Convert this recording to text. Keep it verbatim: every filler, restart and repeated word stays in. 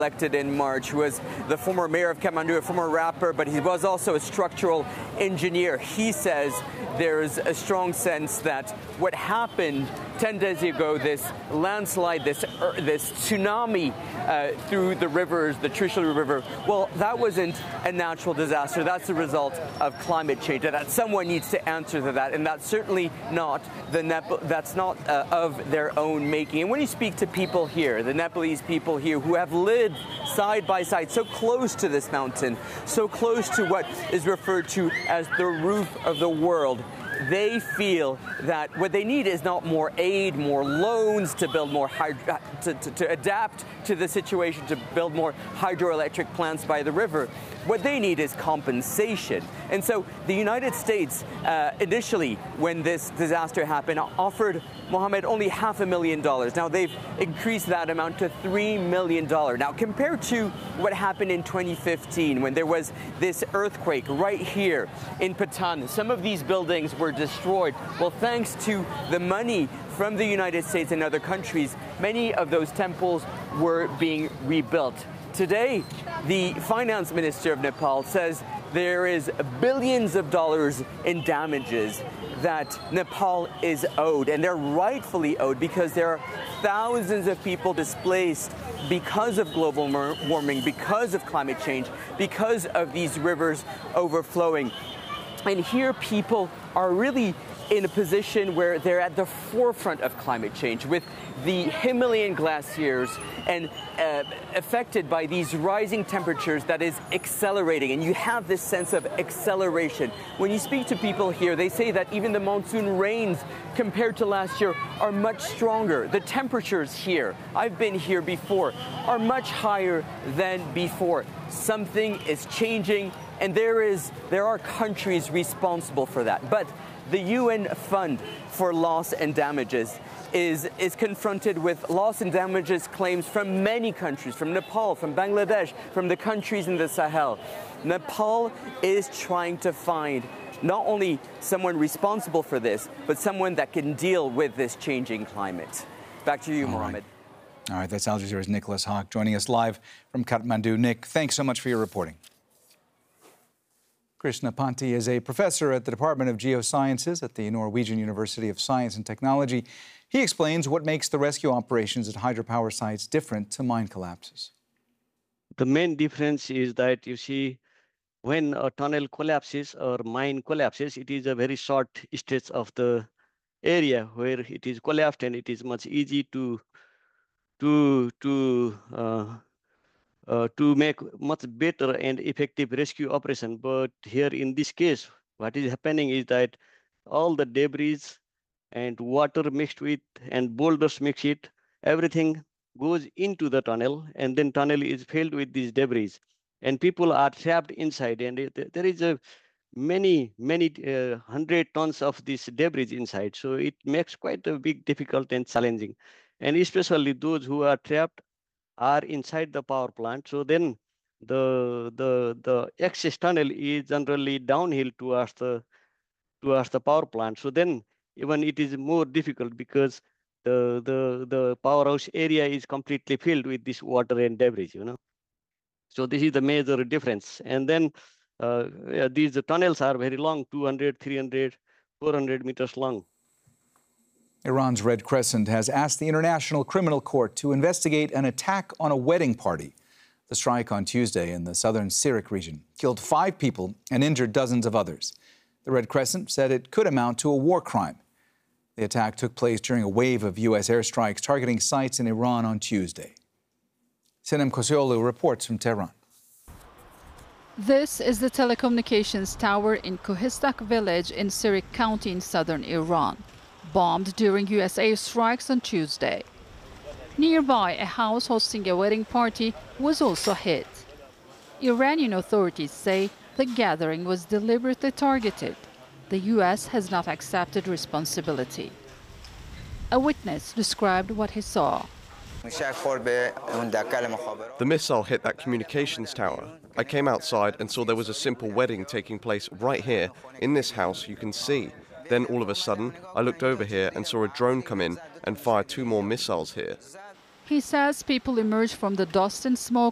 Elected in March, who was the former mayor of Kathmandu, a former rapper, but he was also a structural engineer. He says there's a strong sense that what happened ten days ago, this landslide, this this tsunami uh, through the rivers, the Trishul River, well, that wasn't a natural disaster. That's the result of climate change. And that someone needs to answer to that, and that's certainly not the Nepal. That's not uh, of their own making. And when you speak to people here, the Nepalese people here who have lived side by side, so close to this mountain, so close to what is referred to as the roof of the world, they feel that what they need is not more aid, more loans to build more hydro, to, to, to adapt to the situation, to build more hydroelectric plants by the river. What they need is compensation. And so the United States, uh, initially, when this disaster happened, offered Mohammed only half a million dollars. Now they've increased that amount to three million dollars. Now compared to what happened in twenty fifteen, when there was this earthquake right here in Patan, some of these buildings were destroyed. Well, thanks to the money from the United States and other countries, many of those temples were being rebuilt. Today, the finance minister of Nepal says there is billions of dollars in damages that Nepal is owed, and they're rightfully owed because there are thousands of people displaced because of global warming, because of climate change, because of these rivers overflowing. And here people are really in a position where they're at the forefront of climate change, with the Himalayan glaciers and uh, affected by these rising temperatures that is accelerating. And you have this sense of acceleration. When you speak to people here, they say that even the monsoon rains compared to last year are much stronger. The temperatures here, I've been here before, are much higher than before. Something is changing, and there is there are countries responsible for that. But the U N Fund for Loss and Damages is, is confronted with loss and damages claims from many countries, from Nepal, from Bangladesh, from the countries in the Sahel. Nepal is trying to find not only someone responsible for this, but someone that can deal with this changing climate. Back to you, All Mohammed. Right. All right, that's Al Jazeera's Nicholas Hawk joining us live from Kathmandu. Nick, thanks so much for your reporting. Krishna Panti is a professor at the Department of Geosciences at the Norwegian University of Science and Technology. He explains what makes the rescue operations at hydropower sites different to mine collapses. The main difference is that, you see, when a tunnel collapses or mine collapses, it is a very short stretch of the area where it is collapsed, and it is much easy to to to uh, Uh, to make much better and effective rescue operation. But here in this case, what is happening is that all the debris and water mixed with and boulders mixed it, everything goes into the tunnel, and then tunnel is filled with these debris, and people are trapped inside, and it, there is a many, many uh, hundred tons of this debris inside. So it makes quite a big difficult and challenging, and especially those who are trapped are inside the power plant. So then the the the access tunnel is generally downhill towards the towards the power plant. So then even it is more difficult because the the the powerhouse area is completely filled with this water and debris, you know. So this is the major difference. And then uh, yeah, these tunnels are very long, two hundred, three hundred, four hundred meters long. Iran's Red Crescent has asked the International Criminal Court to investigate an attack on a wedding party. The strike on Tuesday in the southern Sirik region killed five people and injured dozens of others. The Red Crescent said it could amount to a war crime. The attack took place during a wave of U S airstrikes targeting sites in Iran on Tuesday. Sinem Kosioglu reports from Tehran. This is the telecommunications tower in Kohistak village in Sirik County in southern Iran, bombed during U S airstrikes on Tuesday. Nearby, a house hosting a wedding party was also hit. Iranian authorities say the gathering was deliberately targeted. The U S has not accepted responsibility. A witness described what he saw. The missile hit that communications tower. I came outside and saw there was a simple wedding taking place right here in this house you can see. Then all of a sudden, I looked over here and saw a drone come in and fire two more missiles here. He says people emerged from the dust and smoke